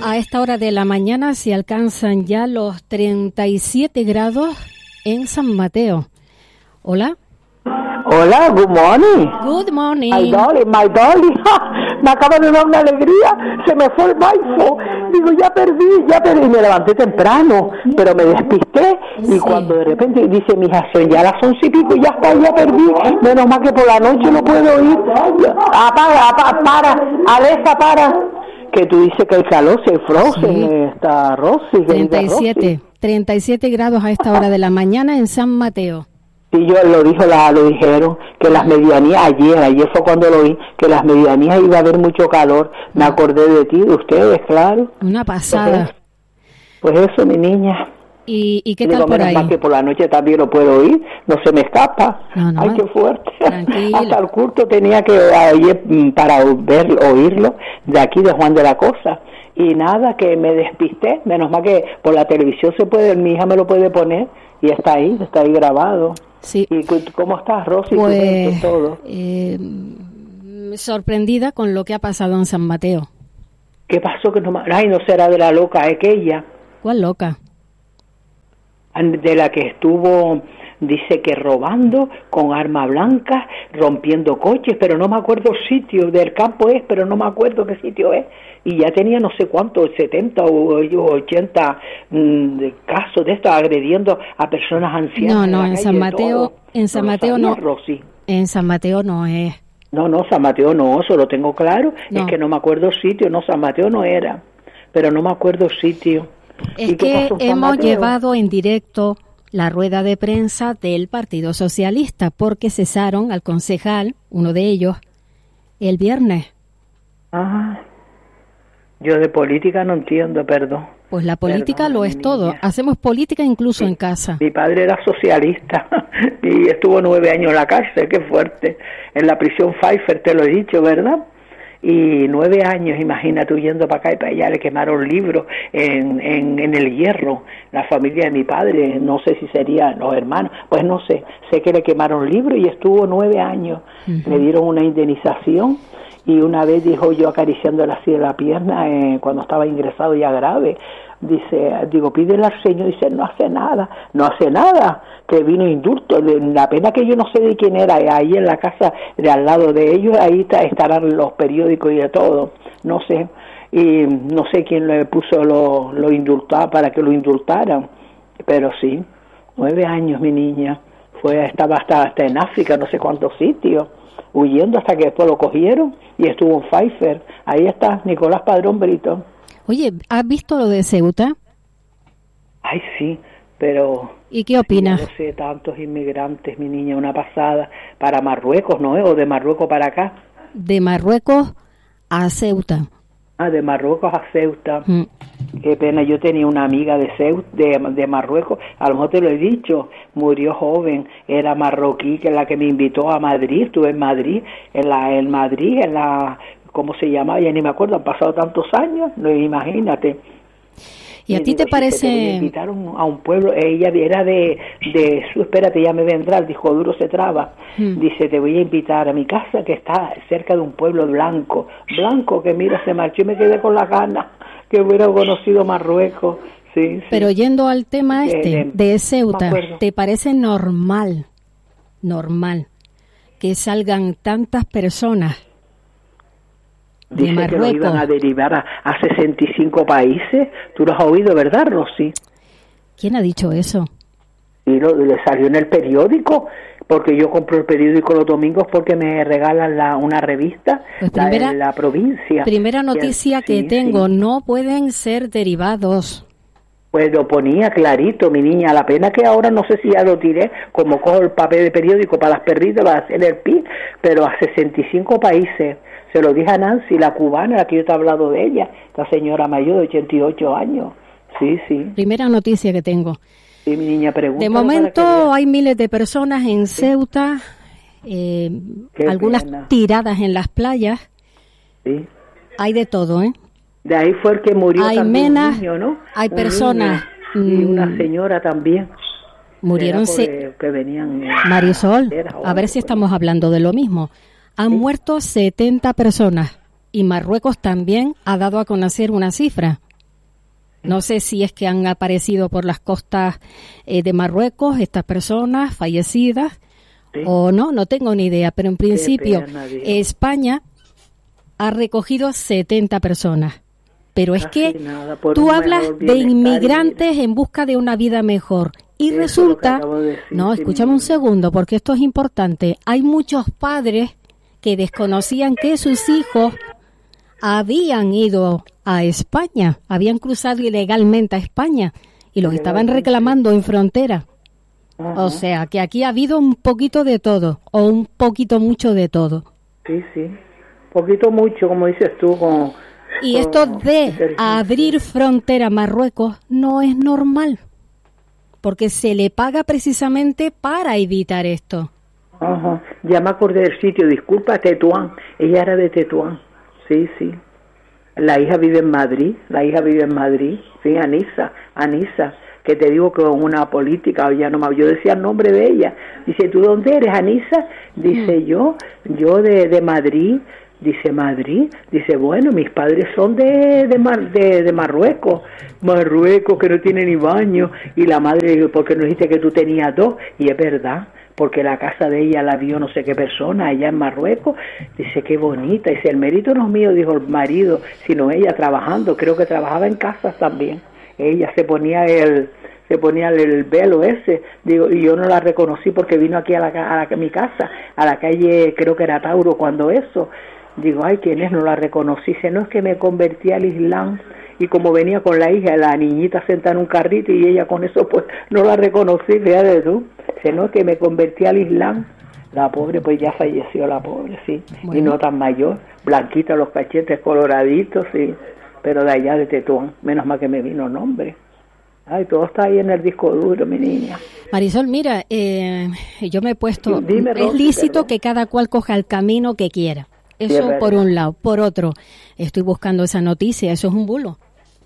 A esta hora de la mañana se alcanzan ya los 37 grados en San Mateo. Hola. Hola, good morning. Good morning. My darling. Me acaba de dar una alegría. Se me fue el baifo. Digo, ya perdí. Me levanté temprano, pero me despisté. Y cuando de repente dice mi hija, son ya las 11 y pico, ya está, ya perdí. Menos mal que por la noche no puedo oír. Para. Alexa, para. Que tú dices que el calor se frozen, está Rosy. 37 grados a esta hora de la mañana en San Mateo. Y yo lo dijeron, que las medianías, ayer fue cuando lo vi, que las medianías iba a haber mucho calor. Me acordé de ti, de ustedes, claro. Una pasada. Pues eso, mi niña. ¿Y qué tal por ahí? Más que por la noche también lo puedo oír, no se me escapa. No, ay, qué fuerte. Tranquilo. Hasta el culto tenía que ir para oírlo, de aquí de Juan de la Cosa. Y nada, que me despisté, menos mal que por la televisión se puede, mi hija me lo puede poner, y está ahí grabado. Sí. ¿Y cómo estás, Rosy? Pues, todo? Sorprendida con lo que ha pasado en San Mateo. ¿Qué pasó? Que no será de la loca aquella. ¿Cuál loca? De la que estuvo, dice que robando con arma blanca, rompiendo coches, pero no me acuerdo el sitio, del campo es, pero no me acuerdo qué sitio es. Y ya tenía no sé cuánto, 70 o 80 casos de esto, agrediendo a personas ancianas. No, en San Mateo, en San Mateo no. Rosy. En San Mateo no es. No, San Mateo no, eso lo tengo claro. No. Es que no me acuerdo el sitio, no, San Mateo no era, pero no me acuerdo el sitio. Es que hemos llevado en directo la rueda de prensa del Partido Socialista porque cesaron al concejal, uno de ellos, el viernes. Yo de política no entiendo, perdón. Pues la política lo es todo. Hacemos política incluso en casa. Mi padre era socialista y estuvo 9 años en la cárcel, qué fuerte. En la prisión Pfeiffer, te lo he dicho, ¿verdad? Y 9 años, imagínate, huyendo para acá y para allá, le quemaron libros en el Hierro, la familia de mi padre, no sé si serían los hermanos, pues no sé que le quemaron libros y estuvo 9 años, le dieron una indemnización y una vez dijo yo acariciándole así de la pierna, cuando estaba ingresado ya grave, digo, pídele al Señor, dice, no hace nada, que vino indulto, la pena que yo no sé de quién era, ahí en la casa de al lado de ellos, ahí estarán los periódicos y de todo, no sé, y no sé quién le puso lo indultado para que lo indultaran, pero sí, 9 años mi niña, estaba hasta en África, no sé cuántos sitios, huyendo hasta que después lo cogieron y estuvo en Pfeiffer, ahí está Nicolás Padrón Brito. Oye, ¿has visto lo de Ceuta? Ay, sí, pero... ¿Y qué opinas? No sé, tantos inmigrantes, mi niña, una pasada para Marruecos, ¿no? ¿O de Marruecos para acá? De Marruecos a Ceuta. De Marruecos a Ceuta. Qué pena, yo tenía una amiga de Ceuta, de Marruecos, a lo mejor te lo he dicho, murió joven, era marroquí, que es la que me invitó a Madrid, estuve en Madrid, ¿cómo se llamaba? Ya ni me acuerdo, han pasado tantos años, no, imagínate. ¿Y a ti te parece...? Me invitaron a un pueblo, ella era espérate, ya me vendrá, el disco duro se traba. Dice, te voy a invitar a mi casa que está cerca de un pueblo blanco, que mira, se marchó y me quedé con la gana que hubiera conocido Marruecos. Sí. Pero yendo al tema de Ceuta, ¿te parece normal que salgan tantas personas de Dice Marruecos? Que lo iban a derivar a 65 países. ¿Tú lo has oído, verdad, Rosy? ¿Quién ha dicho eso? Y le salió en el periódico, porque yo compro el periódico los domingos porque me regalan una revista, pues la provincia. Primera noticia que tengo, no pueden ser derivados. Pues lo ponía clarito, mi niña, la pena que ahora no sé si ya lo tiré, como cojo el papel de periódico para las perritas, para hacer el PIB, pero a 65 países. Se lo dije a Nancy, la cubana, la que yo te he hablado de ella, la señora mayor de 88 años. Sí. Primera noticia que tengo. Sí, mi niña, pregunta. De momento hay miles de personas en Ceuta, algunas tiradas en las playas. Sí. Hay de todo, ¿eh? De ahí fue el que murió hay también menas, un niño, ¿no? Hay personas... Y una señora también. Murieron... que venían... Marisol, a ver si estamos hablando de lo mismo. Han muerto 70 personas y Marruecos también ha dado a conocer una cifra. No sé si es que han aparecido por las costas de Marruecos estas personas fallecidas o no tengo ni idea, pero en principio España ha recogido 70 personas. Pero es que tú hablas de inmigrantes en busca de una vida mejor y resulta, escúchame un segundo porque esto es importante, hay muchos padres que desconocían que sus hijos habían ido a España, habían cruzado ilegalmente a España y los estaban reclamando en frontera. O sea, que aquí ha habido un poquito de todo, o un poquito mucho de todo. Sí, poquito mucho, como dices tú. Y esto de abrir frontera a Marruecos no es normal, porque se le paga precisamente para evitar esto. Ya me acordé del sitio, disculpa, Tetuán, ella era de Tetuán. Sí. La hija vive en Madrid, sí, Anisa, que te digo que con una política, yo decía el nombre de ella. Dice, ¿tú dónde eres, Anisa? Dice, yo de Madrid. Dice, Madrid. Dice, bueno, mis padres son de Marruecos, que no tiene ni baño. Y la madre le dijo, ¿por qué no dijiste que tú tenías 2? Y es verdad, porque la casa de ella la vio no sé qué persona allá en Marruecos. Dice, qué bonita. Dice, el mérito no es mío, dijo el marido, sino ella trabajando. Creo que trabajaba en casas también. Ella se ponía el velo ese, digo, y yo no la reconocí porque vino aquí a mi casa, a la calle, creo que era Tauro, cuando eso. Digo, ay, ¿quién es? No la reconocí. Dice, no, es que me convertí al Islam. Y como venía con la hija, la niñita sentada en un carrito y ella con eso, pues no la reconocí, fíjate tú. Dice, no, es que me convertí al Islam. La pobre, pues ya falleció la pobre, sí. Bueno. Y no tan mayor, blanquita, los cachetes coloraditos, sí. Pero de allá de Tetuán, menos mal que me vino nombre. Ay, todo está ahí en el disco duro, mi niña. Marisol, mira, yo me he puesto, es lícito que cada cual coja el camino que quiera. Eso sí, por un lado. Por otro, estoy buscando esa noticia, eso es un bulo.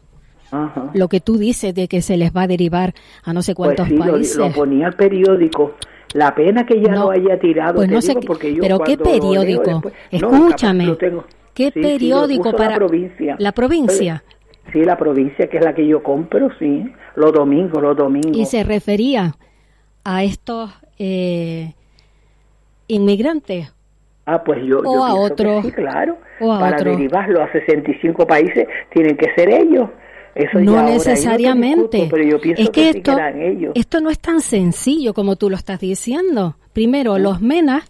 Lo que tú dices de que se les va a derivar a no sé cuántos países. Lo ponía el periódico. La pena que ya lo haya tirado. Pues no sé, porque yo pero ¿qué periódico? Leo, después, escúchame. ¿Qué periódico para la provincia? ¿La provincia? Sí, la provincia, que es la que yo compro, sí. Los domingos. Y se refería a estos inmigrantes. Pues yo a otros. Sí, claro. Para derivarlo a 65 países tienen que ser ellos. Eso no ya necesariamente. Discuto, pero yo pienso es que, sí que eran ellos. Esto no es tan sencillo como tú lo estás diciendo. Primero, los menores,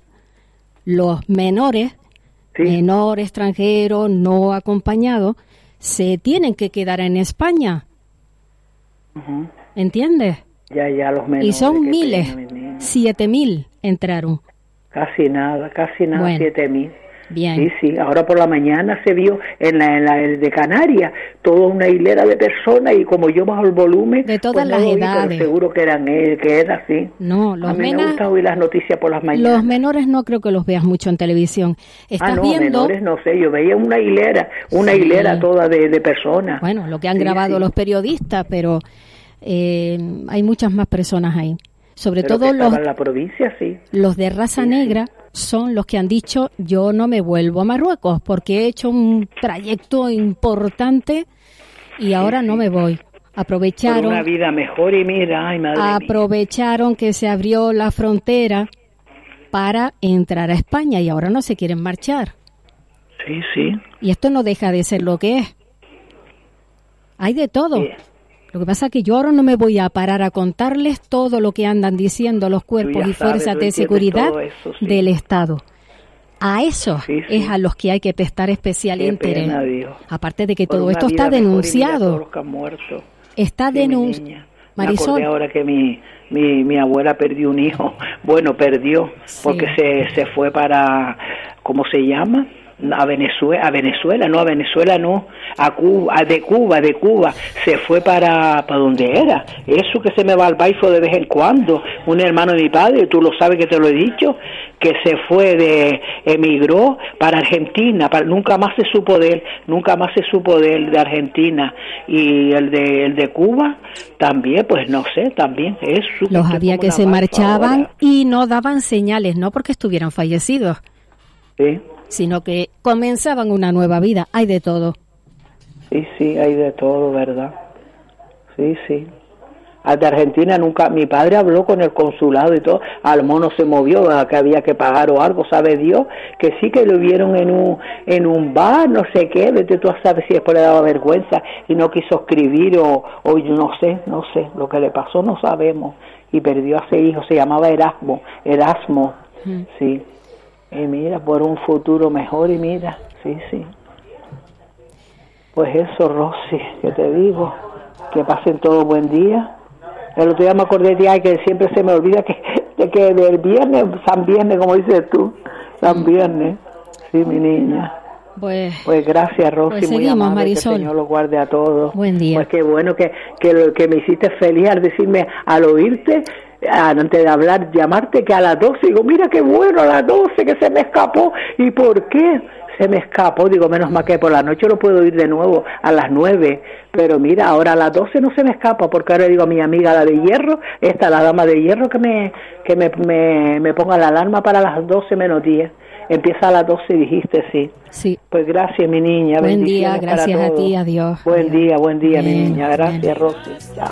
menor extranjero, no acompañado, se tienen que quedar en España. ¿Entiendes? Ya, los menores. Y son miles, 7.000 entraron. Casi nada, bueno, 7.000. Bien. Sí, ahora por la mañana se vio en la de Canarias toda una hilera de personas y como yo bajo el volumen de todas las edades, seguro que era así. No, los menores. Me gusta oír las noticias por las mañanas. Los menores no creo que los veas mucho en televisión. ¿Estás viendo? Menores no sé, yo veía una hilera toda de personas. Bueno, lo que han grabado los periodistas, pero hay muchas más personas ahí. Sobre todo en la provincia, los de raza negra son los que han dicho, yo no me vuelvo a Marruecos porque he hecho un trayecto importante y ahora no me voy. Aprovecharon por una vida mejor y mira, ay, madre aprovecharon que se abrió la frontera para entrar a España y ahora no se quieren marchar. Sí. Y esto no deja de ser lo que es. Hay de todo. Sí. Lo que pasa es que yo ahora no me voy a parar a contarles todo lo que andan diciendo los cuerpos y fuerzas de seguridad del Estado. A eso es a los que hay que prestar especial interés. Aparte de que todo esto está denunciado. Está denunciado. Marisol. Me acordé ahora que mi abuela perdió un hijo. Bueno, perdió porque se fue para, ¿cómo se llama? A Cuba, de Cuba, se fue para donde era, eso que se me va al baifo de vez en cuando, un hermano de mi padre, tú lo sabes que te lo he dicho, que se emigró para Argentina, nunca más se supo de él, de Argentina, y el de Cuba, también, pues no sé, también, eso. Los había que se marchaban ahora. Y no daban señales, no porque estuvieran fallecidos. Sí. Sino que comenzaban una nueva vida, hay de todo. Sí, hay de todo, ¿verdad? sí, sí. De Argentina nunca, mi padre habló con el consulado y todo, al mono se movió, que había que pagar o algo, sabe Dios, que sí que lo vieron en un bar, no sé qué, vete tú a saber si después le daba vergüenza y no quiso escribir o no sé, lo que le pasó no sabemos, y perdió a 6 hijos, se llamaba Erasmo, sí, y mira, por un futuro mejor, y mira, sí, pues eso, Rosy, que te digo, que pasen todo buen día. El otro día me acordé de ti, que siempre se me olvida que del viernes, San Viernes, como dices tú, San Viernes, sí, mi niña. Pues gracias, Rosy, pues muy seguimos, amable, Marisol. que el Señor los guarde a todos. Buen día. Pues qué bueno que me hiciste feliz al decirme, al oírte, antes de hablar, llamarte, que a las 12, digo, mira qué bueno, a las 12, que se me escapó, ¿y por qué? Se me escapó, digo, menos mal que por la noche lo puedo oír de nuevo a las 9, pero mira, ahora a las 12 no se me escapa, porque ahora digo a mi amiga la de hierro, la dama de hierro, que me ponga la alarma para las 12 menos 10, empieza a las 12, dijiste, sí. Sí. Pues gracias, mi niña, buen día, gracias a ti, adiós. Buen día, mi bien, niña, gracias, Rosy. Chao.